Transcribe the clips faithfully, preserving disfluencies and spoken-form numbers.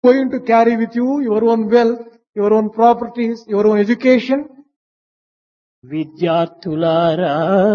going to carry with you your own wealth, your own properties, your own education. విద్యార్థులారా,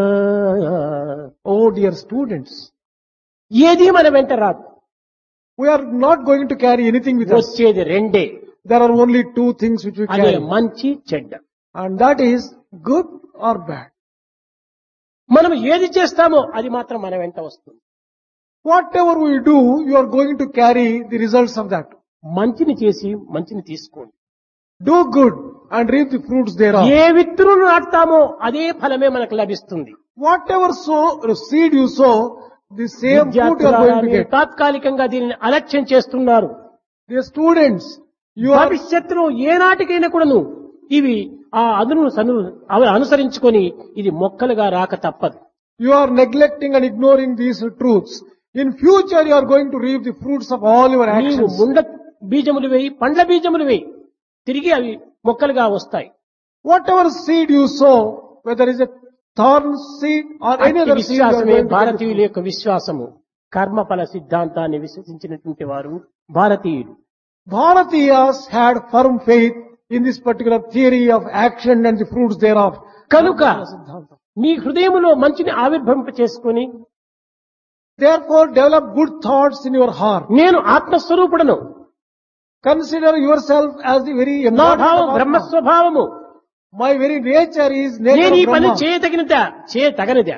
Oh dear students, ఏది మన వెంట రాదు. we are not going to carry anything with us. వచ్చేది రెండే, There are only two things which we అదే carry, మంచి చెడ్డ. and that is good or bad. మనం ఏది చేస్తామో అది మాత్రం మన వెంట వస్తుంది. Whatever we do, you are going to carry the results of that. మంచిని చేసి మంచిని తీసుకోండి. Do good and reap the fruits thereof. ఏ విత్తును నాటుతామో అదే ఫలమే మనకు లభిస్తుంది. Whatever sow, seed you sow, the same fruit you are విద్యార్థులారా, going to మీరు get. తాత్కాలికంగా దీనిని అలక్ష్యం చేస్తున్నారు. Dear students, you are భవిష్యత్తులో ఏనాటికైనా కూడాను ఇవి ఆ అదును సను అవి అనుసరించుకొని ఇది మొక్కలుగా రాక తప్పదు. you are neglecting and ignoring these truths. In future, you are going to reap the fruits of all your నీవు actions. ముండ బీజములు వేయి, పండ్ల బీజములు వేయి, తిరిగి అవి మొక్కలుగా వస్తాయి. Whatever seed you sow, whether it is a thorn seed or any అట్టి other seed, you are విశ్వాసమే going to get భారతీయుల the యొక్క విశ్వాసము. కర్మఫల సిద్ధాంతాన్ని విశ్వసించినటువంటి వారు భారతీయులు. Bharatiyas had firm faith in this particular theory of action and the fruits thereof. కనుక మీ హృదయములో మంచిని ఆవిర్భవింప చేసుకొని, Therefore, develop good thoughts in your heart. నేను ఆత్మస్వరూపుడను, Consider yourself as the very నా embodiment భావం of Atma. బ్రహ్మస్వభావము, My very nature is nature నేను ఈ of పని Brahma. చేయతగినదా చేయతగనిదా,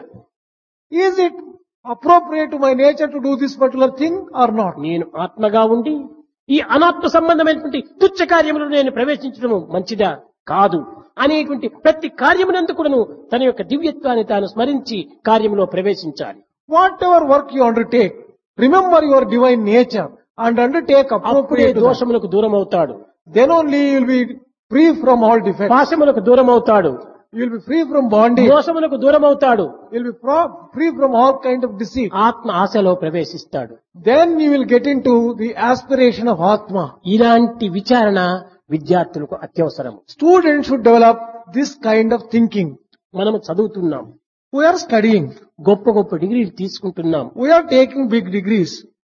Is it appropriate to my nature to do this particular thing or not? నేను ఆత్మగా ఉండి ఈ అనాత్మ సంబంధమైనటువంటి తుచ్చ కార్యములను నేను ప్రవేశించడం మంచిదా కాదు అనేటువంటి ప్రతి కార్యమునందు కూడాను తన యొక్క దివ్యత్వాన్ని తాను స్మరించి కార్యములో ప్రవేశించాలి. Whatever work you undertake, remember your divine nature and undertake అప్పుడే appropriate to that. దోషములకు దూరం అవుతాడు, Then only you will be free from all defects. పాశములకు దూరం అవుతాడు, You will be free from bondage. మోసములకు దూరం అవుతాడు, You will be pro- free from all kind of deceit. ఆత్మ ఆశలో ప్రవేశిస్తాడు. Then you will get into the aspiration of Atma. ఇలాంటి విచారణ విద్యార్థులకు అత్యవసరం. Students should develop this kind of thinking. మనము చదువుతున్నాం, We are studying. గొప్ప గొప్ప డిగ్రీలు తీసుకుంటున్నాం, We are taking big degrees.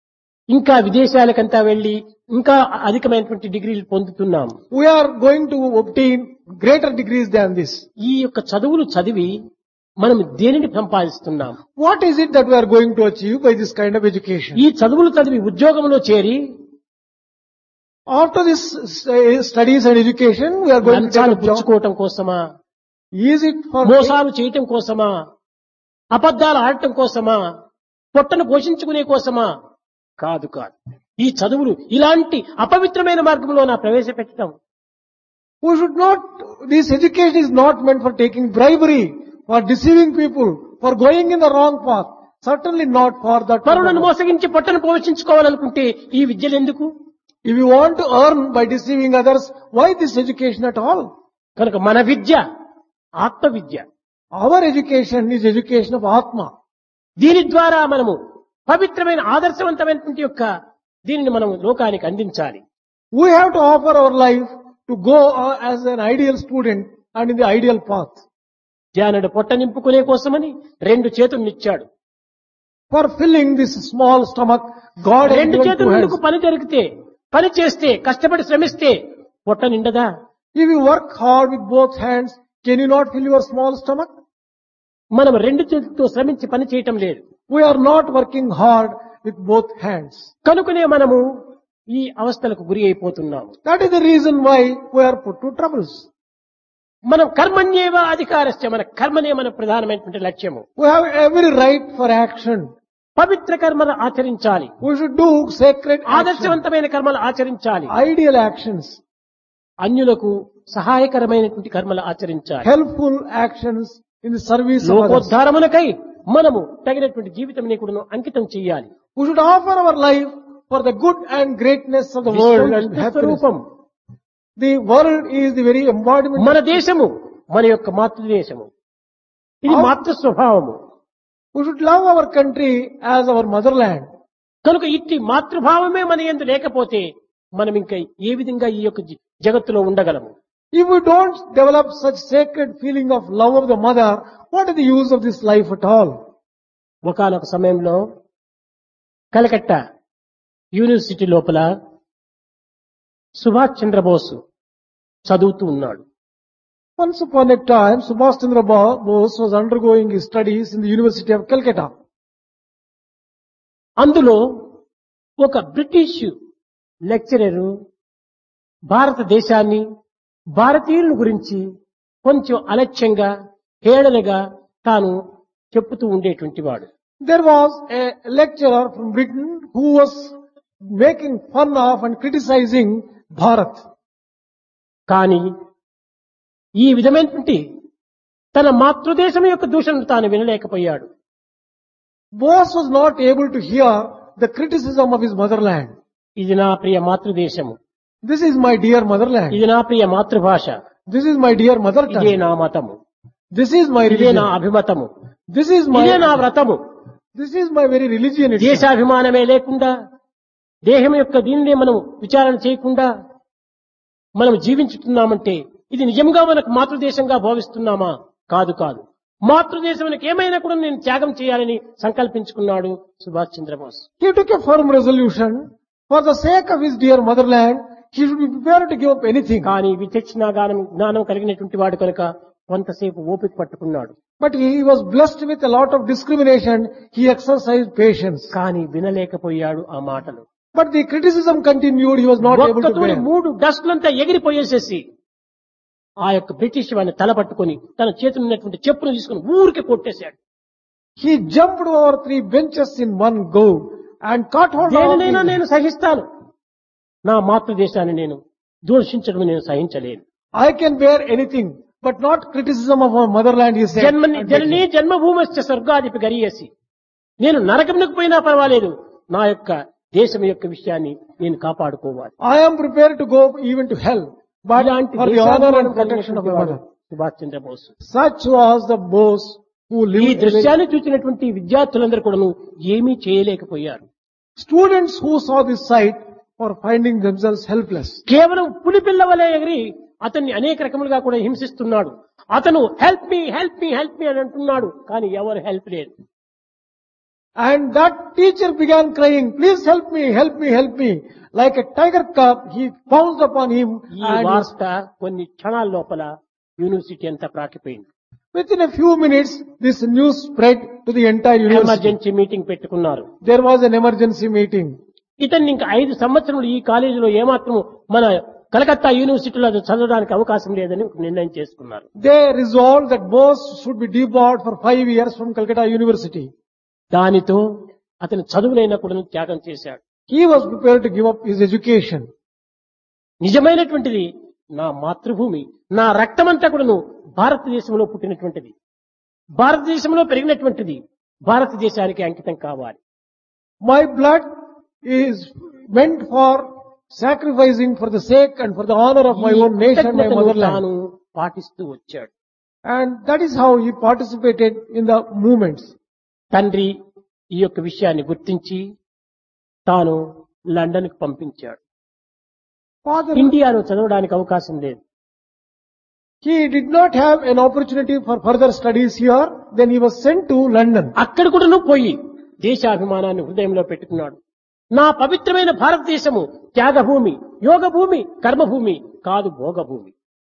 ఇంకా విదేశాలకంతా వెళ్లి ఇంకా అధికమైనటువంటి డిగ్రీలు పొందుతున్నాం. We are going to obtain greater degrees than this. ఈ యొక్క చదువులు చదివి మనం దేనిని సంపాదిస్తున్నాం? What is it that we are going to achieve by this kind of education? ఈ చదువులు చదివి ఉద్యోగంలో చేరి After this uh, studies and education, we are going to లంచాలు take a job. పుచ్చుకోవటం కోసమా, Is it for మోసాలు చేయటం కోసమా, అబద్ధాలు ఆడటం కోసమా, పొట్టను పోషించుకునే కోసమా? కాదు కాదు. ఈ చదువులు ఇలాంటి అపవిత్రమైన మార్గంలో నా ప్రవేశపెట్టడం. we should not, this education is not meant for taking bribery, for deceiving people, for going in the wrong path. Certainly not for that. పరులను purpose. మోసగించి పొట్టను పోషించుకోవాలనుకుంటే ఈ విద్యలు ఎందుకు? If you want to earn by deceiving others, why this education at all? కనుక మన విద్య ఆత్మ విద్య. Our education is education of Atma. దీని ద్వారా మనము పవిత్రమైన ఆదర్శవంతమైనటువంటి యొక్క దీనిని మనం లోకానికి అందించాలి. We have to offer our life to go uh, as an ideal student and in the ideal path. జానుడు పొట్ట నింపుకునే కోసమని రెండు చేతులు ఇచ్చాడు. For filling this small stomach, God has రెండు given చేతులు two ఎందుకు hands. పని జరిగితే, పని చేస్తే, కష్టపడి శ్రమిస్తే పొట్ట నిండదా? If you work hard with both hands, can you not fill your small stomach? మనం రెండు చేతులతో శ్రమించి పని చేయటం లేదు. We are not working hard with both hands. కనుకనే మనము ఈ అవస్థలకు గురి అయిపోతున్నాము. That is the reason why we are put to troubles. మనం కర్మణ్యేవ అధికారస్య, మన కర్మనే మన ప్రధానమైనటువంటి లక్ష్యము. We have every right for action. పవిత్ర కర్మలు ఆచరించాలి, We should do sacred actions, ఆదర్శవంతమైన కర్మలు ఆచరించాలి, ideal actions, అన్యులకు సహాయకరమైనటువంటి కర్మలు ఆచరించాలి. helpful actions in the service of others. లోకోద్ధారమునకై మనము తగినటువంటి జీవితం కూడా అంకితం చేయాలి. We should offer our life for the good and greatness of the world and happiness. స్వరూపం. The world is the very embodiment. మన దేశము మన యొక్క మాతృదేశము, ఇది Our- మాతృ స్వభావము. We should love our country as our motherland. కనుక ఇట్టి మాతృభావమే మన యందు లేకపోతే మనం ఇంకా ఏ విధంగా ఈ యొక్క జ- జగత్తులో ఉండగలము? If we don't develop such sacred feeling of love of the mother, what is the use of this life at all? ఒకానొక సమయంలో కలకత్తా యూనివర్సిటీ లోపల సుభాష్ చంద్రబోస్ చదువుతూ ఉన్నాడు. Once upon a time, Subhash Chandra Bo- Bose was undergoing his studies in the University of Calcutta. అందులో ఒక British lecturer భారతదేశాన్ని భారతీయుల గురించి కొంచెం అలక్ష్యంగా హేళనగా తాను చెప్పుతూ ఉండేటువంటి వాడు. There was a lecturer from Britain who was making fun of and criticizing Bharat. కానీ ఈ విధమైనటువంటి తన మాతృదేశం యొక్క దూషణను తాను వినలేకపోయాడు. Bose was not able to hear the criticism of his motherland. ఇది నా ప్రియ మాతృదేశము, This is my dear motherland. ఇది నా ప్రియ మాతృభాష, This is my dear mother ఇదే tongue. నా మతము, This is my ఇదే నా religion. అభిమతము, This is ఇదే నా my, వ్రతము. this is my very religion itself. దేశాభిమానమే లేకుండా దేహం యొక్క దీనినే మనం విచారణ చేయకుండా మనం జీవించుతున్నామంటే ఇది నిజంగా మనకు మాతృదేశంగా భావిస్తున్నామా? కాదు కాదు. మాతృదేశానికి ఏమైనా కూడా నేను త్యాగం చేయాలని సంకల్పించుకున్నాడు Subhash Chandrabose. He took a firm resolution for the sake of his dear motherland. He should be prepared to give up anything. కానీ విచక్షణ జ్ఞానం జ్ఞానం కలిగినటువంటి వాడు కనుక కొంతసేపు ఓపిక పట్టుకున్నాడు. But he was blessed with a lot of discrimination. He exercised patience. కానీ వినలేకపోయాడు ఆ మాటలు. But the criticism continued. He was not able to ఒక్కతోని bear. మూడు డస్ట్లంతా ఎగిరిపోయేసేసి ఆ యొక్క బ్రిటిష్ వాడిని తల పట్టుకొని తన చేతులు ఉన్నటువంటి చెప్పును తీసుకుని ఊరికి కొట్టేశాడు. He jumped over three benches in one go and caught hold of దేనినైనా him. నేను సహిస్తాను, నా మాతృదేశాన్ని నేను దూషించడం నేను సహించలేను. I can bear anything, but not criticism of our motherland, he said. జన్మని జననీ జన్మభూమశ్చ స్వర్గాధిపి గరీయసి, నేను నరకమునకు పోయినా పర్వాలేదు, నా యొక్క దేశం యొక్క విషయాన్ని నేను కాపాడుకోవాలి. I am prepared to go even to hell, but ఇలాంటి for the honor and protection of my mother. Subhash Chandrabose. Such was the Bose who ఈ lived. దృశ్యాన్ని చూసినటువంటి విద్యార్థులందరూ కూడాను ఏమీ చేయలేకపోయారు. Students who saw this sight were finding themselves helpless. కేవలం పులిపిల్ల వలె ఎగిరి అతన్ని అనేక రకములుగా కూడా హింసిస్తున్నాడు. అతను help me help me help me అని అంటున్నాడు, కానీ ఎవరు హెల్ప్ లేదు. And that teacher began crying, please help me, help me, help me. Like a tiger cub, he pounced upon him ఈ and వార్త కొన్ని క్షణాల లోపల యూనివర్సిటీ అంతా ప్రాకిపోయింది. within a few minutes, this news spread to the entire university. Emergency meeting పెట్టుకున్నారు. There was an emergency meeting. ఇతన్ని ఇంకా ఐదు సంవత్సరములు ఈ కాలేజీలో ఏమాత్రం మన కలకత్తా యూనివర్సిటీలో చదవడానికి అవకాశం లేదని నిర్ణయం చేసుకున్నారు. They resolved that Bose should be debarred for five years from Calcutta University. దానితో అతను చదువునైనా కూడా త్యాగం చేశాడు. He was prepared to give up his education. నిజమైనటువంటిది నా మాతృభూమి, నా రక్తమంతా కూడాను భారతదేశంలో పుట్టినటువంటిది, భారతదేశంలో పెరిగినటువంటిది, భారతదేశానికి అంకితం కావాలి. My blood is meant for sacrificing for the sake and for the honor of my ఈ own nation, my కృతజ్ఞతను motherland. తాను పాటిస్తూ వచ్చాడు. And that is how he participated in the movements. తండ్రి ఈ యొక్క విషయాన్ని గుర్తించి తాను లండన్ కు పంపించాడు. Father, ఇండియాలో చదవడానికి అవకాశం లేదు. he did not have an opportunity for further studies here. Then he was sent to London. అక్కడ కూడా నువ్వు పోయి దేశాభిమానాన్ని హృదయంలో పెట్టుకున్నాడు. నా పవిత్రమైన భారతదేశము త్యాగభూమి, యోగభూమి, కర్మభూమి కాదు భోగభూమి.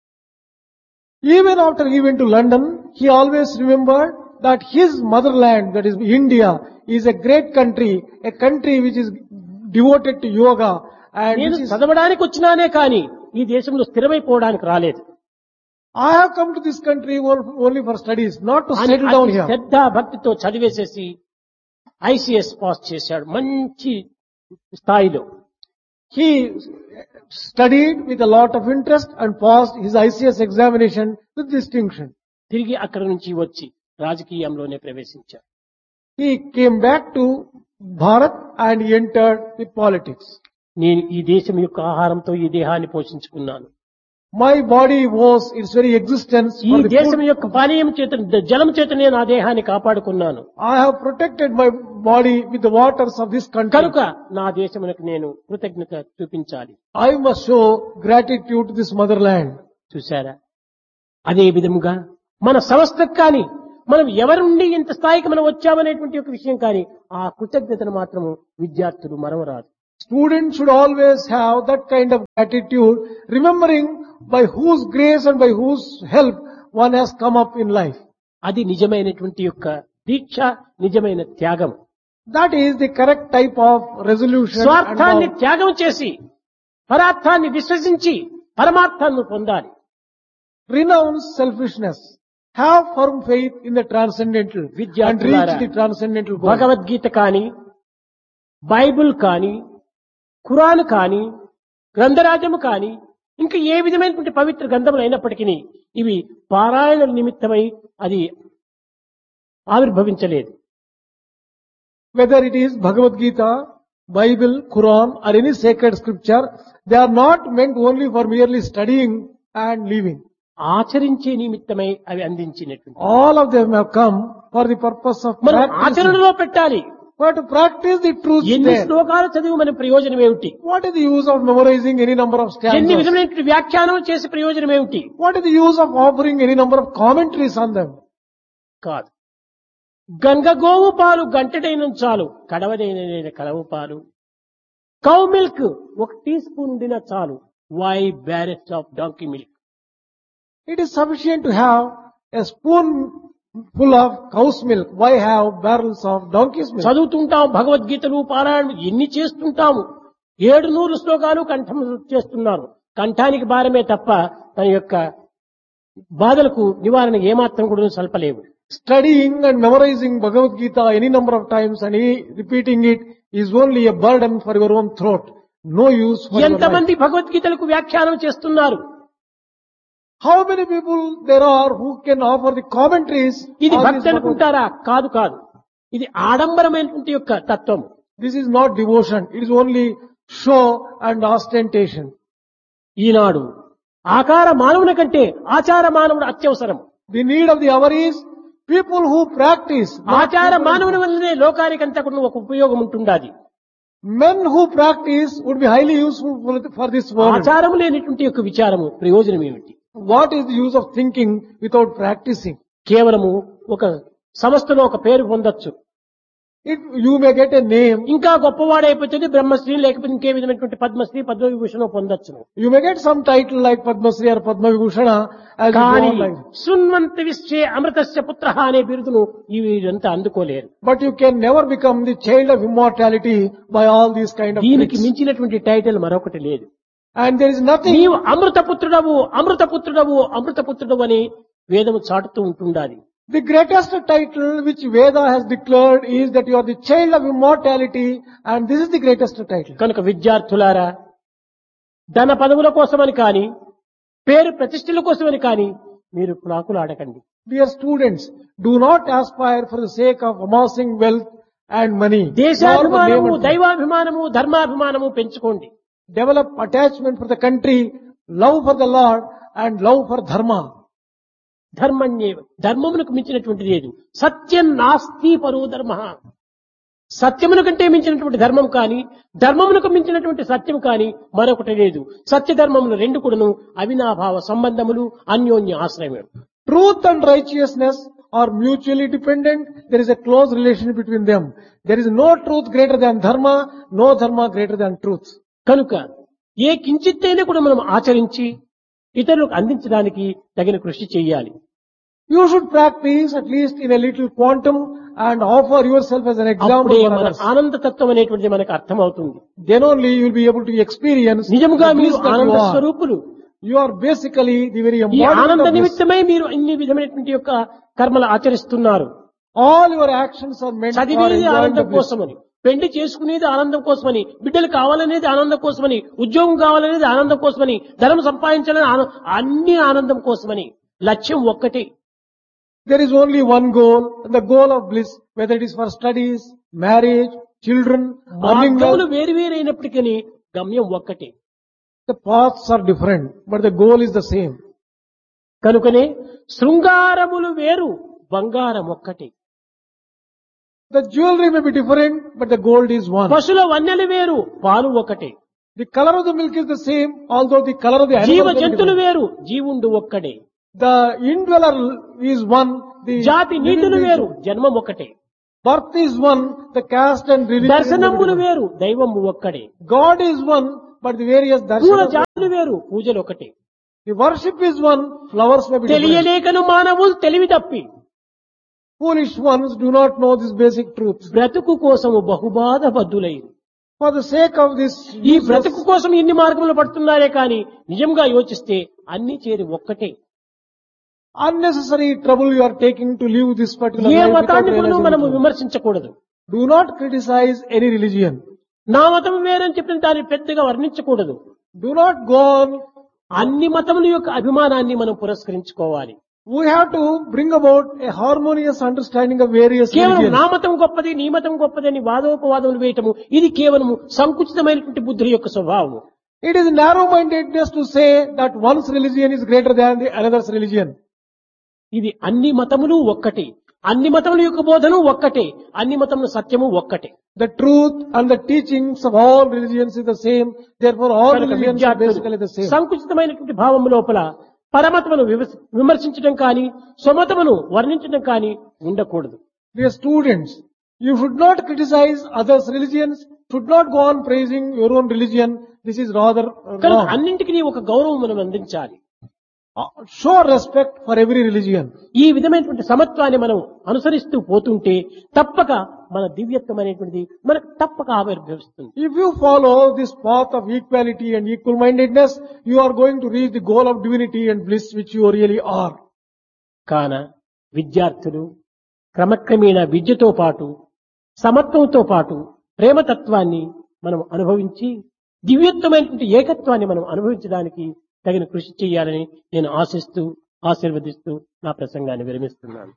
Even after he went to London, he always remembered that his motherland, that is India, is a great country, a country which is devoted to yoga and నేను which is, చదవడానికి వచ్చినానే కానీ ఈ దేశంలో స్థిరమైపోవడానికి రాలేదు. I have come to this country on- only for studies, not to అని settle down అతి here. శ్రద్ధ భక్తితో చదివేసేసి ICS pass చేశాడు మంచి స్థాయిలో. He studied with a lot of interest and passed his I C S examination with distinction. తిరిగి అక్కడ నుంచి వచ్చి రాజకీయంలోనే ప్రవేశించాడు. He came back to Bharat and he entered the politics. నేను ఈ దేశం యొక్క ఆహారంతో ఈ దేహాన్ని పోషించుకున్నాను. My body was its very existence ఈ for the దేశం food. యొక్క పానీయం చేత జలం చేత నేను ఆ దేహాన్ని కాపాడుకున్నాను. I have protected my body with the waters of this country. కనుక నా దేశమునకు నేను కృతజ్ఞత చూపించాలి. I must show gratitude to this motherland. చూశారా? అదే విధముగా మన సంస్థకు కానీ మనం ఎవరి నుండి ఇంత స్థాయికి మనం వచ్చామనేటువంటి ఒక విషయం కానీ ఆ కృతజ్ఞతను మాత్రము విద్యార్థులు మరవరాదు. Students should always have that kind of attitude, remembering by whose grace and by whose help one has come up in life. అది నిజమైనటువంటి యొక్క దీక్ష, నిజమైన త్యాగం. That is the correct type of resolution. and స్వార్థాన్ని vow. త్యాగం చేసి పరార్థాన్ని విశ్వసించి పరమార్థాన్ని పొందాలి. Renounce selfishness. Have firm faith in the transcendental and విద్యార్థులారా, reach the transcendental goal. Bhagavad Gita కాని, బైబిల్ కాని, ఖురాన్ కాని, గ్రంథరాజము కాని, ఇంకా ఏ విధమైనటువంటి పవిత్ర గ్రంథములు అయినప్పటికీ ఇవి పారాయణ నిమిత్తమై అది ఆవిర్భవించలేదు. Whether it is Bhagavad Gita, Bible, Quran or any sacred scripture, they are not meant only for merely studying and leaving. ఆచరించే నిమిత్తమై అవి అందించినటువంటి All of them have come for the purpose of మనం practicing. ఆచరణలో పెట్టాలి. But to practice the truth ఎన్ని there. శ్లోకాలు చదివి మన ప్రయోజనం ఏమిటి? What is the use of memorizing any number of ఎన్ని stanzas? విధమైనటువంటి వ్యాఖ్యానం చేసి ప్రయోజనం ఏమిటి? What is the use of offering any number of commentaries on them? కాదు. గంగ గోవు పాలు గంటడైన చాలు, కడవదైన కలవు పాలు. కౌ మిల్క్ ఒక టీ స్పూన్ ఉండిన చాలు, why barrettes of donkey milk. It is sufficient to have a spoon full of cow's milk. Why have barrels of donkey's milk? చదువుతుంటాం భగవద్గీతలు పారాయణ ఎన్ని చేస్తుంటాము. ఏడు నూరు శ్లోకాలు కంఠం చేస్తున్నారు. కంఠానికి భారమే తప్ప తన యొక్క బాధలకు నివారణ ఏమాత్రం కూడా సల్పలేవు. Studying and memorizing Bhagavad Gita any number of times and he- repeating it is only a burden for your own throat. No use for your life. ఎంతమంది భగవద్గీతలకు వ్యాఖ్యానం చేస్తున్నారు? How many people there are who can offer the commentaries? ఇది on this భక్తి Bhagavad- అనుకుంటారా? కాదు కాదు. ఇది ఆడంబరమైనటువంటి యొక్క తత్వం. This is not devotion. It is only show and ostentation. ఈనాడు ఆకార మానవుని కంటే ఆచార మానవుడు అత్యవసరం. The need of the hour is people who practice. not ఆచార people- మానవుని వల్లనే లోకానికంతా కూడా ఒక ఉపయోగం ఉంటుండాది. Men who practice would be highly useful for, for this world. ఆచారం లేనటువంటి యొక్క విచారము ప్రయోజనం ఏమిటి? What is the use of thinking without practicing? కేవలము ఒక సంస్థలో ఒక పేరు పొందొచ్చు. If you may get a name, ఇంకా గొప్పవాడైపోతుంది బ్రహ్మశ్రీ, లేకపోతే ఇంకే విధమైనటువంటి పద్మశ్రీ పద్మవిభూషణం పొందొచ్చును. you may get some title like Padma Shri or Padma Vibhushana as you go కానీ on life. శృణ్వంత విశ్వే అమృతస్య పుత్ర అనే బిరుదును ఈ వీరంతా అందుకోలేరు. But you can never become the child of immortality by all these kind of దీనికి tricks. మించినటువంటి title మరొకటి లేదు. And there is nothing. నీవు అమృతపుత్రుడవు అమృతపుత్రుడవు అమృతపుత్రుడవు అని వేదము చాటుతూ ఉంటుండాలి. The greatest title which Veda has declared is that you are the child of immortality, and this is the greatest title. కనుక విద్యార్థులారా, ధన పదవుల కోసమని కాని, పేరు ప్రతిష్టల కోసమని కాని మీరు ప్రాకులాడకండి. Dear students, do not aspire for the sake of amassing wealth and money. దేశాభిమానము, Nor for name and fame. దైవాభిమానము, ధర్మాభిమానము పెంచుకోండి. Develop attachment for the country, love for the Lord, and love for dharma. ధర్మణ్యే ధర్మమునకు మించినటువంటి లేదు. సత్యం నాస్తి పరో ధర్మ. సత్యమును కంటే మించినటువంటి ధర్మం కానీ, ధర్మమునకు మించినటువంటి సత్యం కానీ మరొకటి లేదు. సత్య ధర్మములు రెండు కూడాను అవినాభావ సంబంధములు, అన్యోన్య ఆశ్రయములు. Truth and righteousness are mutually dependent. There is a close relation between them. There is no truth greater than dharma, no dharma greater than truth. కనుక ఏ కించిత్తైనా కూడా మనం ఆచరించి ఇతరులకు అందించడానికి తగిన కృషి చేయాలి. You should practice at least in a little quantum and offer yourself as an example అప్పుడే for మన others. ఆనందతత్వం అనేటువంటిది మనకు అర్థమవుతుంది. Then only you will be able to experience నిజముగా the మీరు bliss that you ఆనంద are. స్వరూపులు. You are basically the very ఈ embodiment ఆనంద of this. నిమిత్తమై మీరు ఇన్ని విధమైనటువంటి యొక్క కర్మలు ఆచరిస్తున్నారు. All your actions are meant for చదివేది enjoying the ఆనందం bliss. కోసమని, పెళ్లి చేసుకునేది ఆనందం కోసమని, బిడ్డలు కావాలనేది ఆనందం కోసమని, ఉద్యోగం కావాలనేది ఆనందం కోసమని, ధనం సంపాదించాలని ఆన- అన్ని ఆనందం కోసమని. లక్ష్యం ఒక్కటే. There is only one goal, and the goal of bliss, whether it is for studies, marriage, children, earning మార్గములు wealth. వేరు వేరు అయినప్పటికీ గమ్యం ఒక్కటే. The paths are different, but the goal is the same. కనుకనే శృంగారములు వేరు, బంగారం ఒక్కటే. The jewelry may be different, but the gold is one. పశుల వన్నెలు వేరు, పాలు ఒకటే. The color of the milk is the same, although the color of the జీవ animal may be జంతువులు different. వేరు, జీవుండు ఒక్కడే. The indweller is one. The జాతి living నీతులు beings- వేరు, జన్మం ఒకటే. Birth is one, the caste and religion is దర్శనములు different. వేరు, దైవము ఒక్కడే. God is one, but the various పూల darshanas, జాతులు వేరు, పూజలు ఒకటే. the worship is one, flowers may be different. తెలియలేకను మానవులు తెలివి తప్పి Foolish ones do not know these basic truths. బ్రతుకు కోసము బహుబాధ బద్దులైరు. For the sake of this ఈ useless- బ్రతుకు కోసం ఇన్ని మార్గములు పడుతున్నారే కానీ నిజంగా యోచిస్తే అన్ని చేరి ఒక్కటే. unnecessary trouble you are taking to live this particular A life without మతాన్ని కూడా realizing మనము the truth. విమర్శించకూడదు. Do not criticize any religion. నా మతం వేరని చెప్పిన దాన్ని పెద్దగా వర్ణించకూడదు. Do not go on. అన్ని మతముల యొక్క అభిమానాన్ని మనం పురస్కరించుకోవాలి. We have to bring about a harmonious understanding of various కేవలం religions. నా మతం గొప్పది, నీ మతం గొప్పది అని వాదోపవాదములు వేయటము ఇది కేవలము సంకుచితమైనటువంటి బుద్ధుల యొక్క స్వభావము. It is narrow-mindedness to say that one's religion is greater than the another's religion. ఇది అన్ని మతములు ఒక్కటే, అన్ని మతముల యొక్క బోధను ఒక్కటే, అన్ని మతముల సత్యము ఒక్కటే. The truth and the teachings of all religions is the same. Therefore, all కనుక religions are basically the విద్యార్థులు same. సంకుచితమైనటువంటి భావము లోపల పరమతమును విమర్శ- విమర్శించడం కానీ స్వమతమును వర్ణించడం కానీ ఉండకూడదు. Dear students, you should not criticize others' religions, should not go on praising your own religion. This is rather uh, కనుక wrong. అన్నింటికి ఒక గౌరవం మనం అందించాలి. Uh, Show respect for every religion. ఈ విధమైనటువంటి సమత్వాన్ని మనం అనుసరిస్తూ పోతుంటే తప్పక మన దివ్యత్వం అనేటువంటిది మనకు తప్పక ఆవిర్భవిస్తుంది. If you follow this path of equality and equal-mindedness, you are going to reach the goal of divinity and bliss which you really are. కాన విద్యార్థులు క్రమక్రమేణా విద్యతో పాటు సమత్వంతో పాటు ప్రేమతత్వాన్ని మనం అనుభవించి దివ్యత్వమైనటువంటి ఏకత్వాన్ని మనం అనుభవించడానికి తగిన కృషి చేయాలని నేను ఆశిస్తూ ఆశీర్వదిస్తూ నా ప్రసంగాన్ని విరమిస్తున్నాను.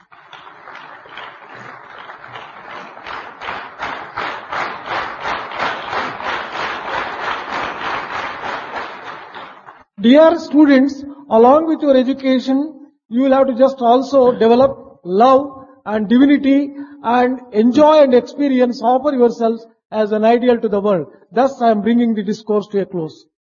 Dear students, along with your education, you will have to just also develop love and divinity and enjoy and experience, offer yourselves as an ideal to the world. Thus, I am bringing the discourse to a close.